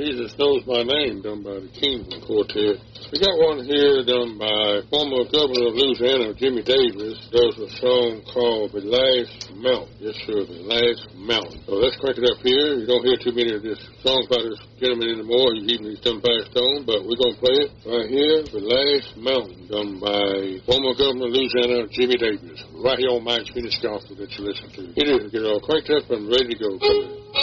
Jesus Knows My Name, done by the Kingdom Quartet. We got one here done by former governor of Louisiana, Jimmy Davis. Does a song called The Last Mountain. Yes, sir, The Last Mountain. So let's crank it up here. You don't hear too many of this songs by this gentleman anymore. He's done passed on, but we're going to play it right here. The Last Mountain, done by former governor of Louisiana, Jimmy Davis. Right here on Mike's Phoenix Gospel that you listen to. It is, get all cranked up and ready to go.